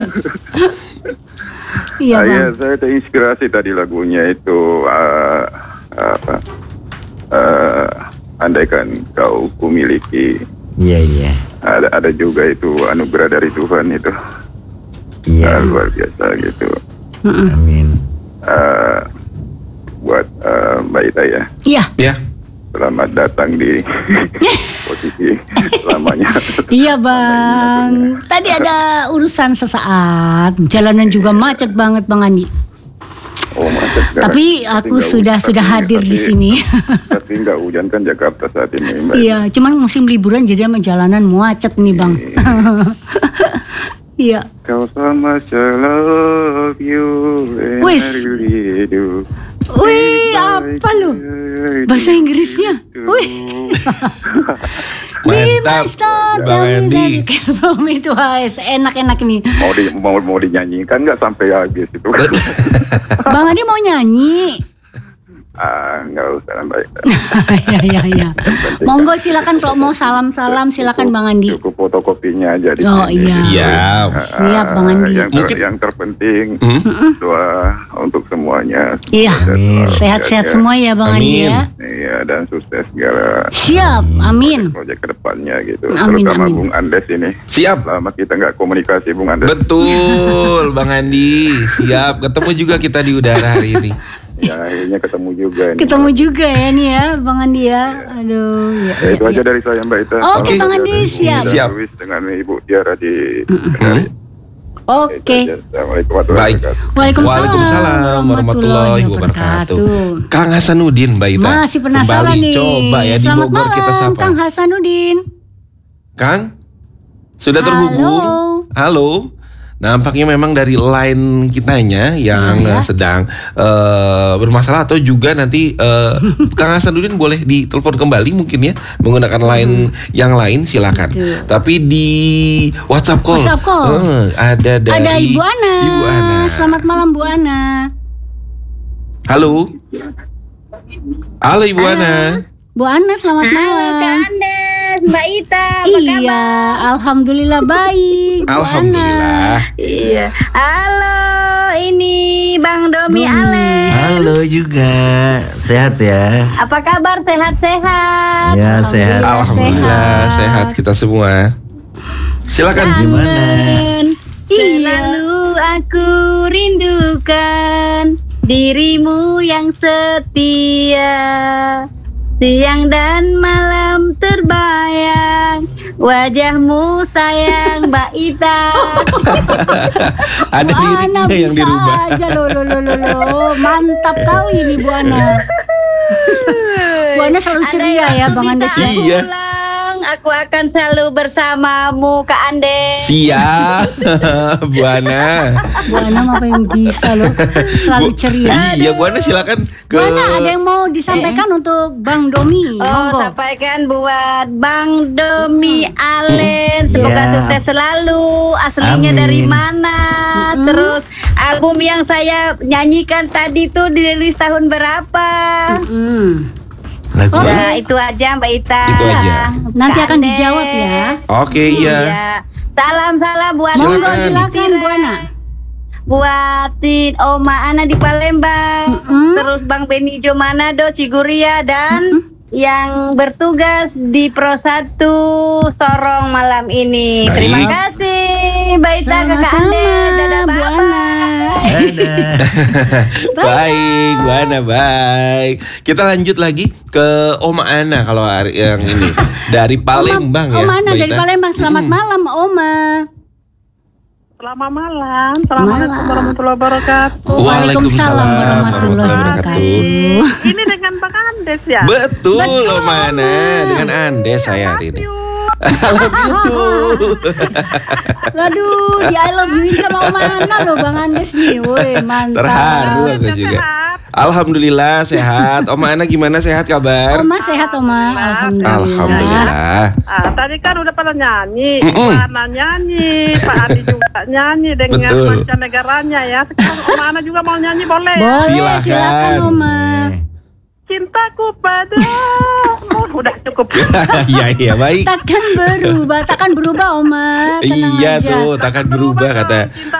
Iya Bang. Saya terinspirasi tadi lagunya itu andaikan kau kumiliki. Iya. Ada juga itu anugerah dari Tuhan itu. Iya. Luar biasa gitu. Amin. Buat Mbak Ita ya. Iya. Ya. Selamat datang di posisi lamanya. Iya Bang. Tadi ada urusan sesaat. Jalanan juga macet banget Bang Andi. Oh, macet sekarang. Tapi aku sudah hadir di sini. Tapi nggak hujan kan Jakarta saat ini, Mbak. Iya, cuman musim liburan jadi sama jalanan macet nih Bang. Iya. Kau sama I love you and Wis. I really do. Wih, apa lu? Bahasa Inggrisnya. Wih. Mantap, Bang Andi. Itu HS, enak-enak nih. Mau dinyanyikan nggak sampai habis itu? Bang Andi mau nyanyi. Nggak usah Mbak. Ya. Monggo silakan kalau mau salam-salam silakan Bang Andi. Cukup fotokopinya aja di Oh sini. iya. Siap Bang Andi. Yang terpenting doa untuk semuanya. Iya. Sehat-sehat semua ya Bang Andi ya. Iya, dan sukses segala Siap. Amin. proyek kedepannya gitu. Amin, Terutama amin. Bung Andes ini. Siap. Lama kita nggak komunikasi Bung Andes. Betul, Bang Andi. Siap. Ketemu juga kita di udara hari ini. Ya akhirnya ketemu juga. Ketemu juga ya nih ya Bang Andi ya. Aduh. Ya, itu aja dari saya Mbak Ita. Oke, Bang Andi, siap. Siap. Dengan Ibu Tiara di Kendari. Oke. Assalamualaikum warahmatullahi Baik. wabarakatuh. Waalaikumsalam warahmatullahi wabarakatuh. Kang Hasanuddin, Mbak Ita. Masih penasaran Kembali nih. coba ya di Selamat Bogor malam, kita sapa. Kang Hasanuddin. Kang, sudah terhubung? Halo. Nampaknya memang dari line kitanya yang sedang bermasalah atau juga nanti Kang Hasanuddin boleh ditelepon kembali mungkin ya menggunakan line yang lain silakan. Betul. Tapi di WhatsApp call, ada dari Ada Ibu Ana. Ibu Ana. Selamat malam Bu Ana. Halo. Halo Ibu Ana. Bu Ana selamat malam. Kak Andes, Mbak Ita, apa Iya, kabar? alhamdulillah baik. Bu Alhamdulillah. Ana. Iya. Halo, ini Bang Domi Ale. Halo juga. Sehat ya? Apa kabar? Sehat-sehat? Ya, sehat. Alhamdulillah sehat kita semua. Silakan. Gimana? Iya. Selalu aku rindukan dirimu yang setia. Siang dan malam terbayang wajahmu sayang Mbak Ita. Ada Bu Ana liriknya yang bisa dirubah. aja loh. Mantap kali ini Bu Ana. Bu Ana selalu ceria ya Bang Andes ya. Iya. Aku akan selalu bersamamu Kak Andes. Siap. Bu Ana. Bu Ana apa yang bisa loh. Selalu ceria. Iya, Bu Ana silakan ke Bu Ana ada yang mau disampaikan untuk Bang Domi. Monggo. Sampaikan buat Bang Domi Alen. Semoga Ya. sukses selalu. Aslinya Amin. dari mana? Terus album yang saya nyanyikan tadi tuh dirilis tahun berapa? Lagu Ya itu aja Mbak Ita. Itu aja. Nanti Kak akan Andes. dijawab ya. Oke, iya. Salam-salam buat Monggo Silakan. silakan Bu Ana. buatin Oma Ana di Palembang, terus Bang Benijo Manado Ciguria dan yang bertugas di Pro 1 Sorong malam ini. Baik. Terima kasih Mbak Ita, Kakak Sama-sama, Ande. Dadah Bu Ana. Dadah. Baik, Bu Ana, baik. Kita lanjut lagi ke Oma Ana kalau hari yang ini dari Palembang ya. Oma Ana Mbak dari Ita. Palembang. Selamat malam Oma. Selamat malam. Assalamualaikum warahmatullahi wabarakatuh. Waalaikumsalam warahmatullahi wabarakatuh. Ini dengan Bang Andes ya? Betul, Oma Ana. Dengan Andes saya hari ini. I love you too. Waduh, di I love you sama Oma Ana loh Bang Andes nih. Woi, mantap. Terharu aku juga. Alhamdulillah sehat. Oma Ana gimana, sehat kabar? Oma sehat Oma. Alhamdulillah. Alhamdulillah. Tadi kan udah pada nyanyi, Mana nyanyi, Pak Adi juga nyanyi dengan Betul. mancanegaranya ya. Sekarang Om Ana juga mau nyanyi boleh? Boleh, Silakan. silakan Oma. Cintaku padamu. Udah cukup. Iya, baik. Takkan berubah Oma. Tenang Iya aja. tuh, takkan berubah kata Cinta